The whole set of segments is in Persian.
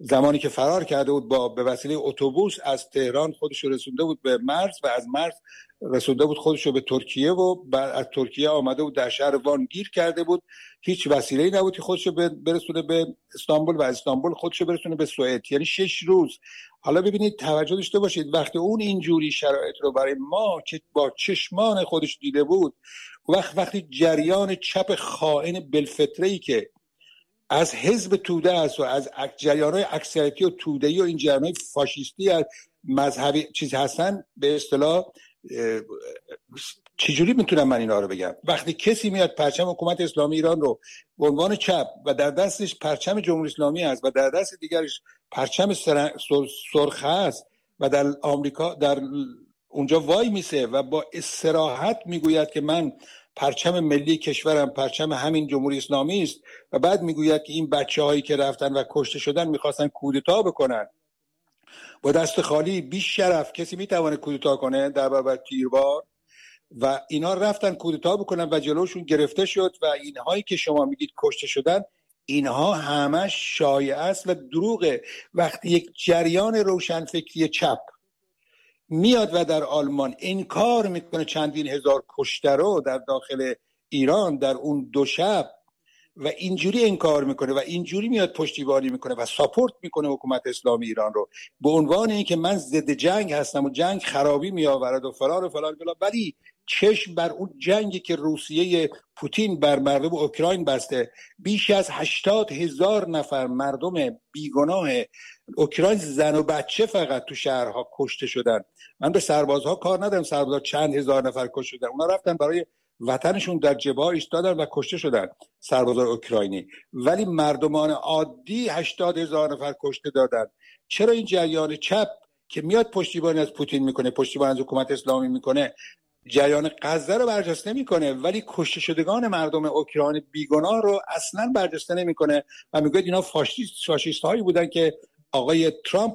زمانی که فرار کرده بود به وسیله اتوبوس از تهران خودش رسونده بود به مرز و از مرز رسونده بود خودش رو به ترکیه و بعد از ترکیه آمده بود در شهر وان گیر کرده بود. هیچ وسیله‌ای نبود که خودش رو برسونه به استانبول و از استانبول خودش رو برسونه به سوئد، یعنی 6 روز. حالا ببینید، توجه داشته باشید، وقتی اون اینجوری شرایط رو برای ما که با چشمان خودش دیده بود، وقتی جریان چپ خائن بالفطره‌ای که از حزب توده است و از جریان‌های اکثریتی و توده‌ای و این جریان‌های فاشیستی از مذهبی چیز هستن، به اصطلاح چجوری میتونم من اینا رو بگم؟ وقتی کسی میاد پرچم حکومت اسلامی ایران رو به عنوان چپ و در دستش پرچم جمهوری اسلامی است و در دست دیگرش پرچم سرخ است و در آمریکا در اونجا وای میسه و با صراحت میگوید که من پرچم ملی کشورم پرچم همین جمهوری اسلامی است و بعد میگوید که این بچه‌هایی که رفتن و کشته شدن میخواستن کودتا بکنن، با دست خالی بی شرف کسی میتونه کودتا کنه در برابر تیربار؟ و اینا رفتن کودتا بکنن و جلوشون گرفته شد و اینهایی که شما میگید کشته شدن، اینها همش شایعه است و دروغه. وقتی یک جریان روشنفکری چپ میاد و در آلمان انکار میکنه چندین هزار کشته رو در داخل ایران در اون دو شب و اینجوری انکار میکنه و اینجوری میاد پشتیبانی میکنه و ساپورت میکنه حکومت اسلامی ایران رو به عنوان اینکه من ضد جنگ هستم و جنگ خرابی میآورد و فلان و فلان، ولی چشم بر اون جنگی که روسیه پوتین بر مردم اوکراین بسته، بیش از 80,000 نفر مردم بیگناه اوکراین زن و بچه فقط تو شهرها کشته شدن. من به سربازها کار ندارم، سربازها چند هزار نفر کشته شدن، اونا رفتن برای وطنشون در جبهه ایستادن و کشته شدن سربازان اوکراینی، ولی مردمان عادی 80,000 نفر کشته دادن. چرا این جریان چپ که میاد پشتیبانی از پوتین میکنه، پشتیبانی از حکومت اسلامی میکنه، جریان غزه رو برجسته نمیکنه ولی کشته شدگان مردم اوکراین بیگناه رو اصلا برجسته نمیکنه و میگه اینا فاشیست هایی بودن که آقای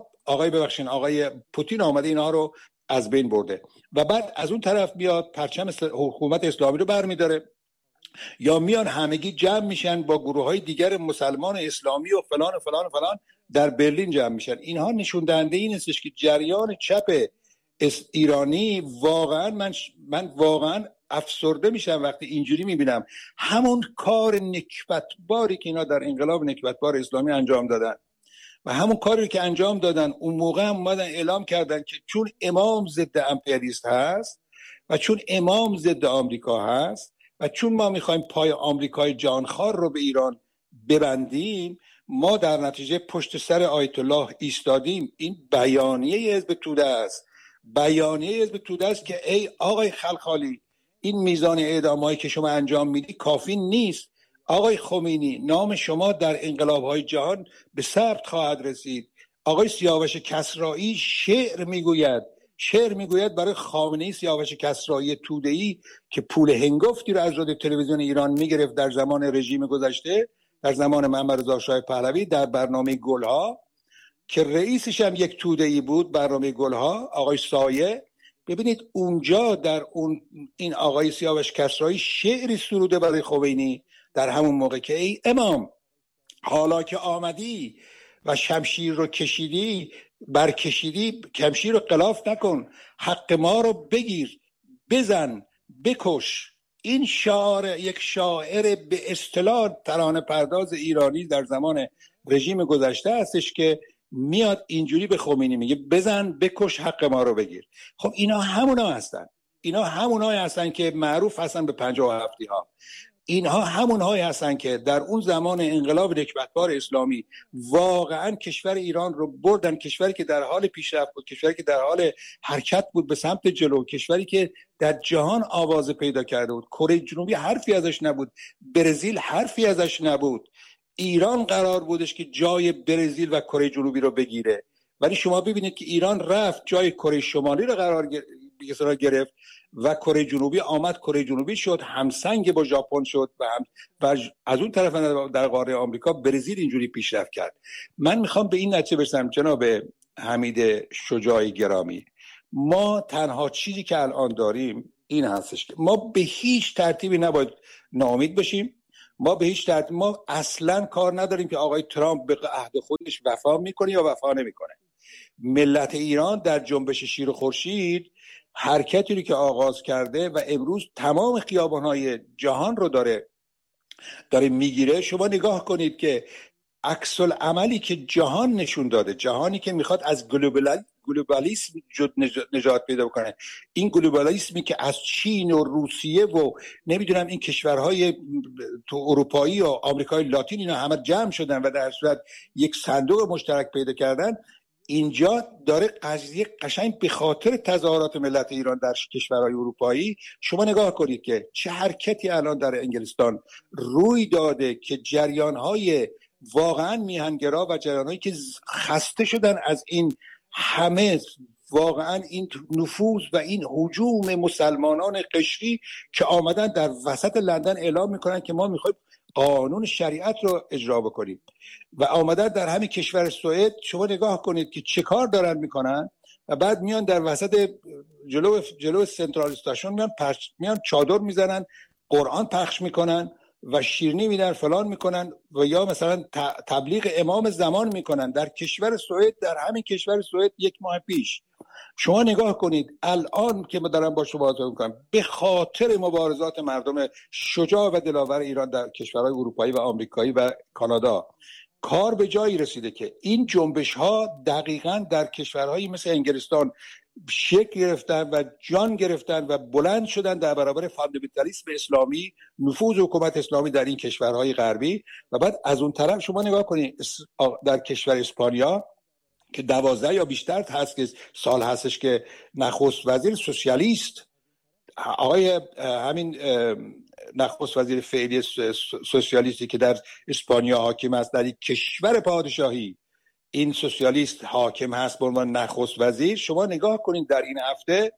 پوتین آمده اینا رو از بین برده. و بعد از اون طرف میاد پرچم حکومت اسلامی رو برمیداره، یا میان همگی جمع میشن با گروه های دیگر مسلمان اسلامی و فلان و فلان و فلان در برلین جمع میشن. اینها نشون دهنده این استش که جریان چپ ایرانی واقعا من واقعا افسرده میشم وقتی اینجوری میبینم همون کار نکبتباری که اینا در انقلاب نکبتبار اسلامی انجام دادن و همون کاری که انجام دادن اون موقع هم اومدن اعلام کردن که چون امام ضد امپریالیست هست و چون امام ضد آمریکا هست و چون ما میخوایم پای آمریکای جانخوار رو به ایران ببندیم، ما در نتیجه پشت سر آیت الله ایستادیم. این بیانیه حزب توده است، بیانیه حزب توده است که ای آقای خلخالی، این میزان اعدام‌هایی که شما انجام میدی کافی نیست. آقای خمینی، نام شما در انقلاب‌های جهان به ثبت خواهد رسید. آقای سیاوش کسرایی شعر میگوید برای خامنه‌ای، سیاوش کسرایی توده‌ای که پول هنگفتی رو از رادیو تلویزیون ایران میگرفت در زمان رژیم گذشته، در زمان محمد رضا شاه پهلوی، در برنامه گلها که رئیسش هم یک توده‌ای بود، برنامه گلها، آقای سایه. ببینید اونجا در این آقای سیاوش کسرایی شعری سروده برای خمینی در همون موقع که ای امام، حالا که آمدی و شمشیر رو کشیدی، برکشیدی، شمشیر رو غلاف نکن، حق ما رو بگیر، بزن، بکش. این شعار یک شاعر به اصطلاح ترانه پرداز ایرانی در زمان رژیم گذشته هستش که میاد اینجوری به خمینی میگه بزن، بکش، حق ما رو بگیر. خب اینا همونایی هستن که معروف هستن به 57 ها. اینها همونهایی هستن که در اون زمان انقلاب نکبتبار اسلامی واقعا کشور ایران رو بردن، کشوری که در حال پیشرفت بود، کشوری که در حال حرکت بود به سمت جلو، کشوری که در جهان آواز پیدا کرده بود. کره جنوبی حرفی ازش نبود، برزیل حرفی ازش نبود. ایران قرار بودش که جای برزیل و کره جنوبی رو بگیره، ولی شما ببینید که ایران رفت جای کره شمالی رو قرار گرفت و کره جنوبی آمد، کره جنوبی شد همسنگ با ژاپن شد و از اون طرف در قاره آمریکا برزیل اینجوری پیشرفت کرد. من میخوام به این نتیجه برسم جناب حمید شجاعی گرامی، ما تنها چیزی که الان داریم این هستش که ما به هیچ ترتیبی نباید ناامید بشیم. ما به هیچ ترتیب ما اصلا کار نداریم که آقای ترامپ به عهد خودش وفا میکنه یا وفا نمیکنه. ملت ایران در جنبش شیر و خورشید حرکتی رو که آغاز کرده و امروز تمام خیابان‌های جهان رو داره میگیره. شما نگاه کنید که عکس العملی که جهان نشون داده، جهانی که میخواد از گلوبالیسم نجات پیدا کنه، این گلوبالیسمی که از چین و روسیه و نمیدونم این کشورهای تو اروپایی و آمریکای لاتین اینا همه جمع شدن و در صورت یک صندوق مشترک پیدا کردن، اینجا داره قضیه قشنگ به خاطر تظاهرات ملت ایران در کشورهای اروپایی. شما نگاه کنید که چه حرکتی الان در انگلستان روی داده که جریانهای واقعا میهنگرا و جریانهایی که خسته شدن از این همه واقعا این نفوذ و این هجوم مسلمانان قشری که آمدن در وسط لندن اعلام میکنن که ما میخوایم قانون شریعت رو اجرا بکنیم و آمدن در همین کشور سوئد. شما نگاه کنید که چه کار دارن میکنن و بعد میان در وسط جلو سنترال استیشن میان چادر میزنن، قرآن پخش میکنن و شیرینی میدن، فلان میکنن و یا مثلا تبلیغ امام زمان میکنن در کشور سوئد. در همین کشور سوئد یک ماه پیش شما نگاه کنید الان که ما دارم با شما صحبت میکنم، به خاطر مبارزات مردم شجاع و دلاور ایران در کشورهای اروپایی و آمریکایی و کانادا کار به جایی رسیده که این جنبش ها دقیقاً در کشورهایی مثل انگلستان شکل گرفتن و جان گرفتن و بلند شدن در برابر فاندامنتالیسم اسلامی، نفوذ حکومت اسلامی در این کشورهای غربی. و بعد از اون طرف شما نگاه کنید در کشور اسپانیا که 12 یا بیشتر سال هستش که نخست وزیر سوسیالیست، آقای همین نخست وزیر فعلی سوسیالیستی که در اسپانیا حاکم است، در یک کشور پادشاهی این سوسیالیست حاکم هست به عنوان نخست وزیر. شما نگاه کنید در این هفته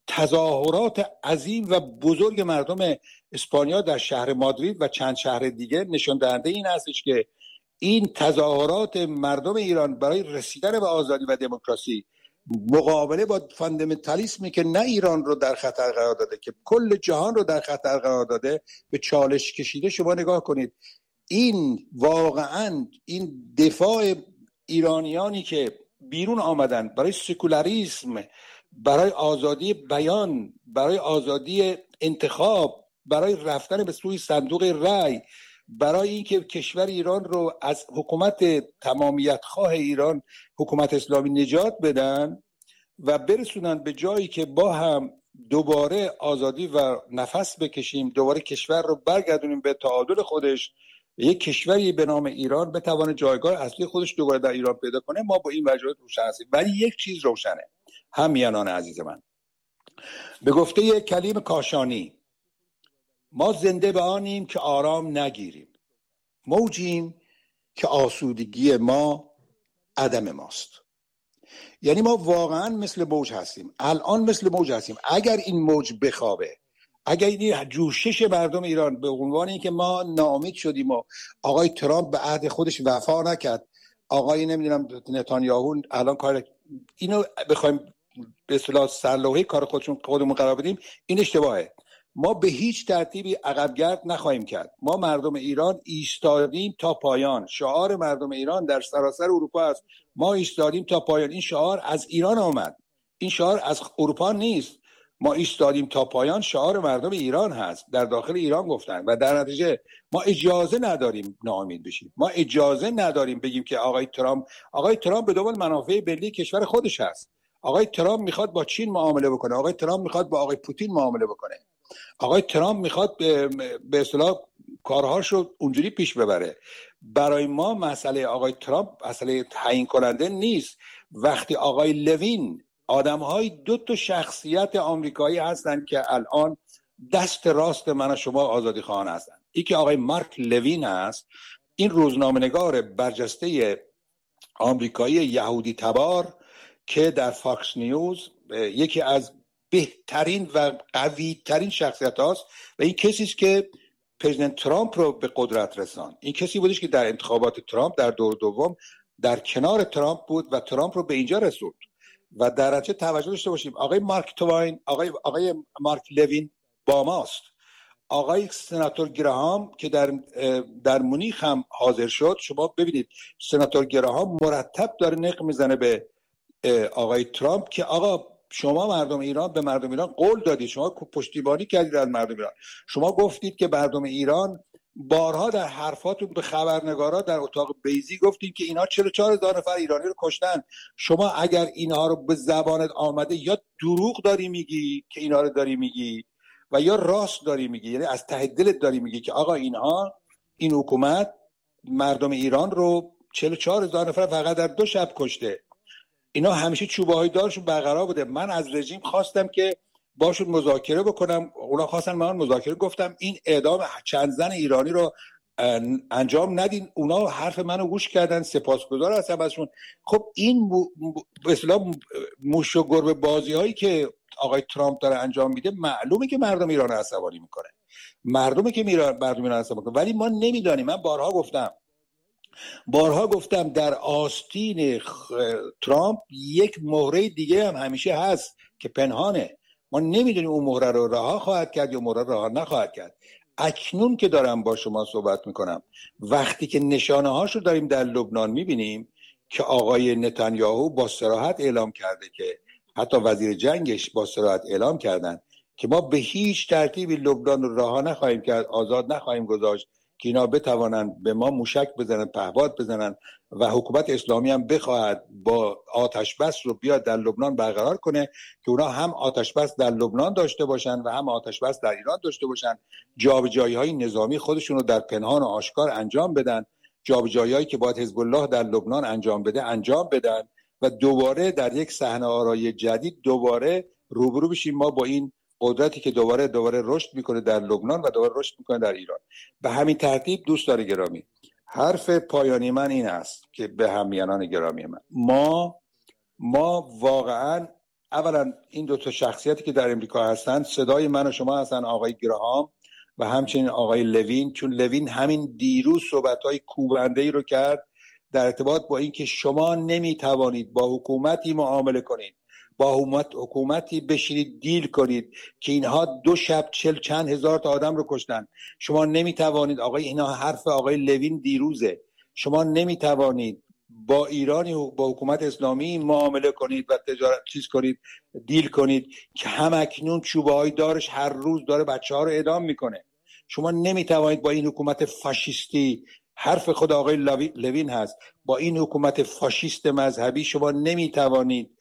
تظاهرات عظیم و بزرگ مردم اسپانیا در شهر مادرید و چند شهر دیگه نشان دهنده این هستش که این تظاهرات مردم ایران برای رسیدن به آزادی و دموکراسی مقابله با فاندامنتالیسمی که نه ایران رو در خطر قرار داده که کل جهان رو در خطر قرار داده به چالش کشیده. شما نگاه کنید این واقعا این دفاع ایرانیانی که بیرون آمدن برای سکولاریسم، برای آزادی بیان، برای آزادی انتخاب، برای رفتن به سوی صندوق رای، برای اینکه کشور ایران رو از حکومت تمامیت خواه ایران، حکومت اسلامی نجات بدن و برسونن به جایی که با هم دوباره آزادی و نفس بکشیم، دوباره کشور رو برگردونیم به تعادل خودش، یک کشوری به نام ایران بتونه جایگاه اصلی خودش دوباره در ایران پیدا کنه. ما با این وجهات روشن هستیم. ولی یک چیز روشنه همیانان عزیز من، به گفته کلیم کاشانی، ما زنده به آنیم که آرام نگیریم، موجیم که آسودگی ما عدم ماست. یعنی ما واقعا مثل موج هستیم، الان مثل موج هستیم. اگر این موج بخوابه، اگر این جوشش مردم ایران به عنوان اینکه ما ناامید شدیم و آقای ترامپ به عهد خودش وفا نکرد، آقای نمیدونم نتانیاهو الان کار اینو بخوایم به اصطلاح سرلوحه کار خودمون قرار بدیم، این اشتباهه. ما به هیچ ترتیبی عقبگرد نخواهیم کرد. ما مردم ایران ایستادیم تا پایان. شعار مردم ایران در سراسر اروپا است، ما ایستادیم تا پایان. این شعار از ایران آمد، این شعار از اروپا نیست. ما ایستادیم تا پایان شعار مردم ایران هست، در داخل ایران گفتن و در نتیجه ما اجازه نداریم ناامید بشیم. ما اجازه نداریم بگیم که آقای ترامپ به دنبال منافع ملی کشور خودش هست. آقای ترامپ میخواد با چین معامله بکنه، آقای ترامپ میخواد با آقای پوتین معامله بکنه، آقای ترامپ میخواد به اصطلاح کارهاشو اونجوری پیش ببره. برای ما مسئله آقای ترامپ مسئله تعیین کننده نیست. وقتی آقای لوین، آدم‌های دو تا شخصیت آمریکایی هستند که الان دست راست من و شما آزادی خواهان هستند. یکی آقای مارک لوین است، این روزنامه‌نگار برجسته آمریکایی یهودی تبار که در فاکس نیوز یکی از بهترین و قوی ترین شخصیت هاست و این کسی است که پرزیدنت ترامپ رو به قدرت رساند. این کسی بودش که در انتخابات ترامپ در دور دوم در کنار ترامپ بود و ترامپ رو به اینجا رسوند. و در نتیجه توجه داشته باشیم آقای مارک لوین با ماست. آقای سناتور گراهام که در مونیخ هم حاضر شد، شما ببینید سناتور گراهام مرتب داره نق میزنه به آقای ترامپ که آقا شما مردم ایران به مردم ایران قول دادید، شما پشتیبانی کردید از مردم ایران، شما گفتید که مردم ایران، بارها در حرفاتون به خبرنگارا در اتاق بیزی گفتید که اینا 44,000 نفر ایرانی رو کشتن. شما اگر اینها رو به زبانت آمده یا دروغ داری میگی که اینا رو داری میگی و یا راست داری میگی، یعنی از ته دلت داری میگی که آقا این حکومت مردم ایران رو 44,000 نفر فقط در 2 شب کشته. اینا همیشه چوبه‌های دارشون برقرار بوده. من از رژیم خواستم که باشون مذاکره بکنم، اونا خواستن من مذاکره، گفتم این اعدام چند زن ایرانی رو انجام ندین. اونا حرف منو گوش کردن، سپاسگزار هستم ازشون. خب این به اصطلاح موش و گربه بازی هایی که آقای ترامپ داره انجام میده، معلومه که مردم ایران عصبانی میکنه، مردم ایران عصبانی میکنه. ولی ما نمیدانیم. من بارها گفتم در آستین ترامپ یک مهره دیگه هم همیشه هست که پنهانه. ما نمیدونیم اون مهره رو رها خواهد کرد یا مهره رو رها نخواهد کرد. اکنون که دارم با شما صحبت میکنم، وقتی که نشانه هاشو داریم در لبنان میبینیم که آقای نتانیاهو با صراحت اعلام کرده که حتی وزیر جنگش با صراحت اعلام کردن که ما به هیچ ترتیبی لبنان رو رها نخواهیم کرد، آزاد نخواهیم گذاشت که اینا بتوانن به ما موشک بزنن، پهپاد بزنن و حکومت اسلامی هم بخواهد با آتش بس رو بیاد در لبنان برقرار کنه که اونا هم آتش بس در لبنان داشته باشن و هم آتش بس در ایران داشته باشن، جابجایی‌های نظامی خودشون رو در پنهان و آشکار انجام بدن، جابجایی‌هایی که باید حزب الله در لبنان انجام بده انجام بدن و دوباره در یک صحنه آرایی جدید دوباره روبرو بشیم ما با این قدرتی که دوباره رشد میکنه در لبنان و دوباره رشد میکنه در ایران. به همین ترتیب دوستان گرامی، حرف پایانی من این است که به همیهنان گرامی من، ما واقعا اولا این 2 شخصیتی که در امریکا هستن، صدای من و شما هستن، آقای گراهام و همچنین آقای لوین. چون لوین همین دیروز صحبت‌های کوبنده‌ای رو کرد در ارتباط با اینکه شما نمیتوانید با حکومتی معامله کنید، با حکومتی بشینید دیل کنید که اینها 2 شب 40 چند هزار تا آدم رو کشتن. شما نمیتوانید، اینا حرف آقای لوین دیروزه، شما نمیتوانید با ایرانی با حکومت اسلامی معامله کنید و تجارت دیل کنید که همکنون چوبه‌های دارش هر روز داره بچه‌ها رو اعدام میکنه. شما نمیتوانید با این حکومت فاشیستی، حرف خود آقای لوین هست، با این حکومت فاشیست مذهبی شما نمیتوانید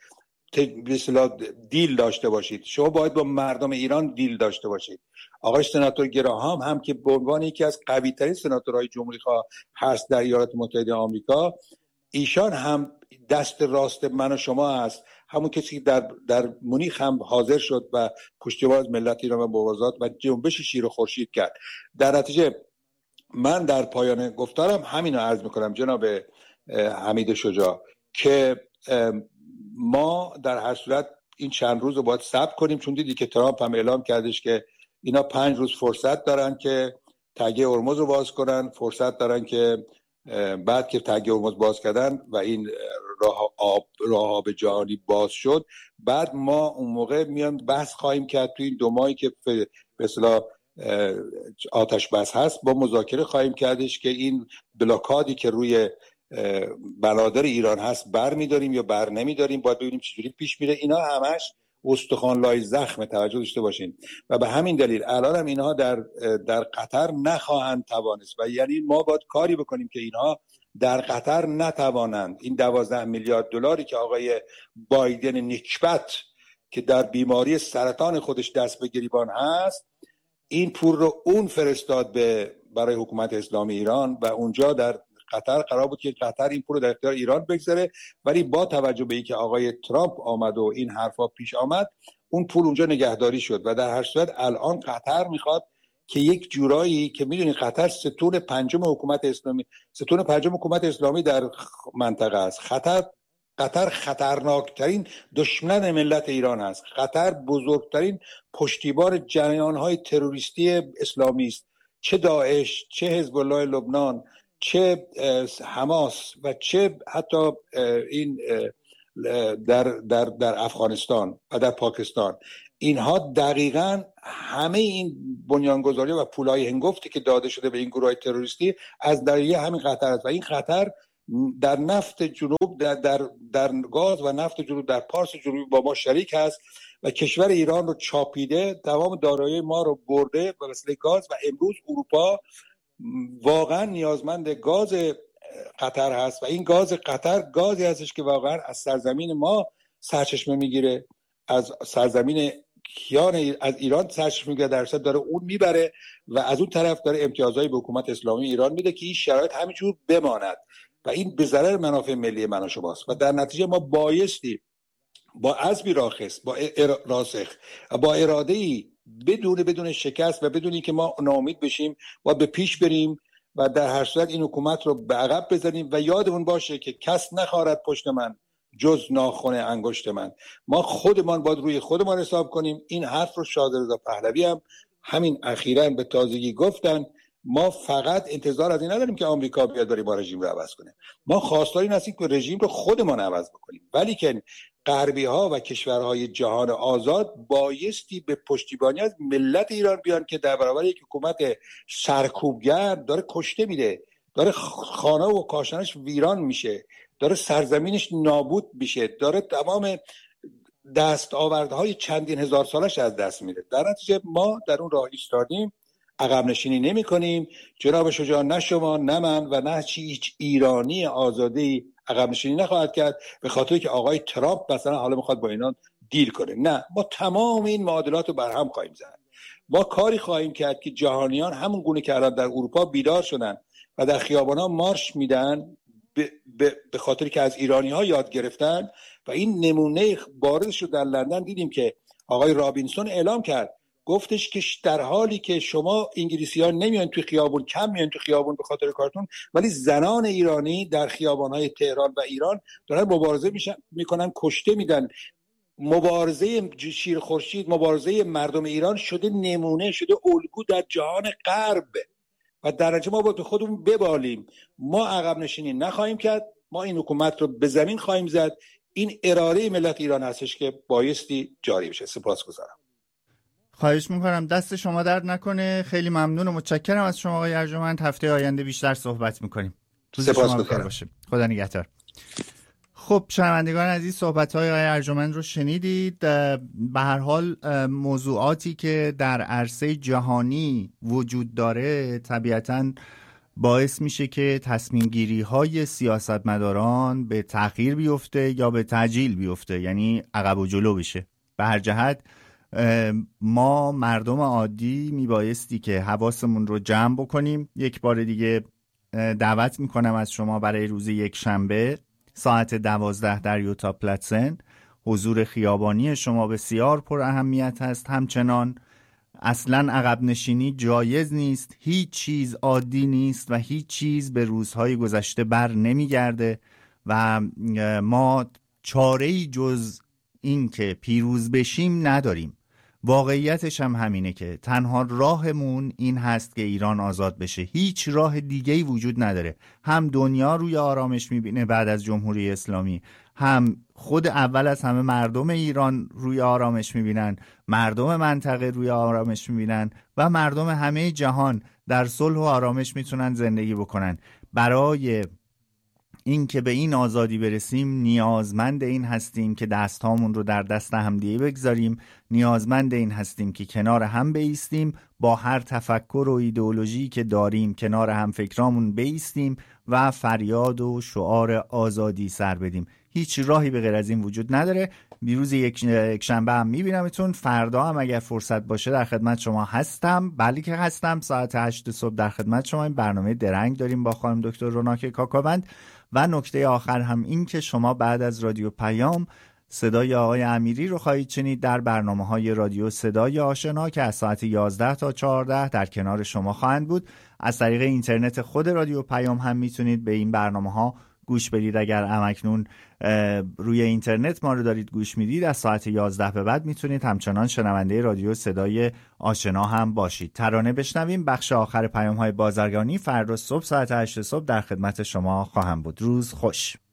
دیل داشته باشید. شما باید با مردم ایران دیل داشته باشید. آقای سناتور گراهام هم که به عنوان یکی از قوی ترین سناتورهای جمهوری خواه هست در ایالات متحده آمریکا، ایشان هم دست راست من و شما هست، همون کسی که در مونیخ هم حاضر شد و پشتیبان از ملت ایران و مبارزات و جنبش شیر و خورشید کرد. در نتیجه من در پایان گفتارم همین رو عرض میکنم جناب حمید شجاع که ما در هر صورت این چند روز رو باید صبر کنیم، چون دیدی که ترامپ هم اعلام کردش که اینا 5 روز فرصت دارن که تگه هرمز رو باز کنن، فرصت دارن که بعد که تگه هرمز باز کردن و این راه آب جهانی باز شد، بعد ما اون موقع میان بحث خواهیم کرد توی این 2 ماهی که به اصطلاح آتش بس هست، با مذاکره خواهیم کردش که این بلاکادی که روی بنادر ایران هست بر میداریم یا بر نمیداریم، باید ببینیم چجوری پیش میره. اینا همش استخوان لای زخم، توجه داشته باشین. و به همین دلیل الان هم اینها در قطر نخواهند توانست و یعنی ما باید کاری بکنیم که اینها در قطر نتوانند این 12 میلیارد دلاری که آقای بایدن نکبت که در بیماری سرطان خودش دست به گریبان هست، این پول رو اون فرستاد برای حکومت اسلامی ایران و اونجا در قطر قرار بود که قطر این پول رو در اختیار ایران بگذاره، ولی با توجه به اینکه آقای ترامپ آمد و این حرفا پیش آمد، اون پول اونجا نگهداری شد و در هر صورت الان قطر میخواد که یک جورایی که میدونید قطر ستون پنجم حکومت اسلامی در منطقه است. قطر خطرناکترین دشمن ملت ایران است. قطر بزرگترین پشتیبان جریان‌های تروریستی اسلامی است، چه داعش، چه حزب الله لبنان، چه حماس و چه حتی این در افغانستان و در پاکستان. اینها دقیقاً همه این بنیانگذاری و پولای هنگفتی که داده شده به این گروه تروریستی از دریه همین قطر است و این قطر در نفت جنوب در گاز و نفت جنوب در پارس جنوبی با ما شریک هست و کشور ایران رو چاپیده، تمام دارایی ما رو برده به وسیله گاز و امروز اروپا واقعا نیازمند گاز قطر هست و این گاز قطر گازی هستش که واقعا از سرزمین ما سرچشمه میگیره، از سرزمین کیان از ایران سرچشمه میگیره، در اصل داره اون میبره و از اون طرف داره امتیازهای به حکومت اسلامی ایران میده که این شرایط همینجور بماند و این به ضرر منافع ملی من و شماست و در نتیجه ما بایستی با عزمی راسخ با اراده‌ای بدون شکست و بدون اینکه ما ناامید بشیم و به پیش بریم و در هر صورت این حکومت رو به عقب بزنیم و یادمون باشه که کس نخواهد پشت من جز ناخن انگشت من. ما خودمان باید روی خودمان حساب کنیم. این حرف رو شاه رضا پهلوی هم همین اخیراً به تازگی گفتن. ما فقط انتظار از این نداریم که آمریکا بیاد برای ما رژیم رو عوض کنه، ما خواستار این هستیم که رژیم رو خودمان عوض بکنیم. ولی که غربی ها و کشورهای جهان آزاد بایستی به پشتیبانی از ملت ایران بیان که در برابر یک حکومت سرکوبگر داره کشته میده، داره خانه و کاشانش ویران میشه، داره سرزمینش نابود میشه، داره تمام دستاوردهای چندین هزار سالش از دست میده. در نتیجه ما در اون راه ایستادیم، عقب نشینی نمی کنیم. جناب شجاع، نه شما نه من و نه هیچ ایرانی آزادی عقب نشینی نخواهد کرد به خاطر که آقای ترامپ مثلا حالا میخواد با اینا دیل کنه. نه، ما تمام این معادلات رو برهم خواهیم زد. ما کاری خواهیم کرد که جهانیان همون گونه که الان در اروپا بیدار شدن و در خیابان‌ها مارش میدن به خاطر که از ایرانی‌ها یاد گرفتن و این نمونه بارزش رو در لندن دیدیم که آقای رابینسون اعلام کرد، گفتش که در حالی که شما انگلیسی‌ها نمیان توی خیابون، کم میان توی خیابون به خاطر کارتون، ولی زنان ایرانی در خیابان‌های تهران و ایران دارن مبارزه میکنن، کشته میدن. مبارزه شیر خورشید، مبارزه مردم ایران شده نمونه، شده الگو در جهان غرب و در نتیجه ما باید به خودمون ببالیم. ما عقب نشینی نخواهیم کرد، ما این حکومت رو به زمین خواهیم زد. این اراده ملت ایران هستش که بایستی جاری بشه. سپاسگزارم. خواهش میکنم، دست شما درد نکنه. خیلی ممنون و متشکرم از شما آقای ارجمند. هفته آینده بیشتر صحبت میکنیم. سپاسگزارم. خدا نگهدار. خب شنوندگان عزیز، صحبت‌های آقای ارجمند رو شنیدید. به هر حال موضوعاتی که در عرصه جهانی وجود داره طبیعتاً باعث میشه که تصمیم گیری های سیاستمداران به تأخیر بیفته یا به تعجیل بیفته، یعنی عقب و جلو بشه. به هر جهت ما مردم عادی میبایستی که حواسمون رو جمع بکنیم. یک بار دیگه دعوت میکنم از شما برای روز یکشنبه ساعت 12 در یوتا پلاتسن. حضور خیابانی شما بسیار پر اهمیت هست. همچنان اصلا عقب نشینی جایز نیست، هیچ چیز عادی نیست و هیچ چیز به روزهای گذشته بر نمیگرده و ما چاره‌ای جز این که پیروز بشیم نداریم. واقعیتش هم همینه که تنها راهمون این هست که ایران آزاد بشه. هیچ راه دیگه‌ای وجود نداره. هم دنیا روی آرامش میبینه بعد از جمهوری اسلامی، هم خود اول از همه مردم ایران روی آرامش میبینن، مردم منطقه روی آرامش میبینن و مردم همه جهان در صلح و آرامش میتونن زندگی بکنن. برای این که به این آزادی برسیم نیازمند این هستیم که دستهامون رو در دست همدیگه بگذاریم، نیازمند این هستیم که کنار هم بایستیم، با هر تفکر و ایدئولوژی که داریم کنار هم فکرامون بایستیم و فریاد و شعار آزادی سر بدیم. هیچ راهی به غیر از این وجود نداره. بیروز یک شنبه هم میبینمتون. فردا هم اگر فرصت باشه در خدمت شما هستم. بلی که هستم. ساعت 8 صبح در خدمت شما. این برنامه درنگ داریم با خانم دکتر روناک کاکاوند. و نکته آخر هم این که شما بعد از رادیو پیام صدای آقای امیری رو خواهید شنید در برنامه‌های رادیو صدای آشنا که از ساعت 11 تا 14 در کنار شما خواهند بود. از طریق اینترنت خود رادیو پیام هم میتونید به این برنامه‌ها گوش بدید. اگر همکنون روی اینترنت ما رو دارید گوش میدید، از ساعت 11 به بعد میتونید همچنان شنونده رادیو صدای آشنا هم باشید. ترانه بشنویم. بخش آخر پیام‌های بازرگانی فردا صبح ساعت 8 صبح در خدمت شما خواهم بود. روز خوش.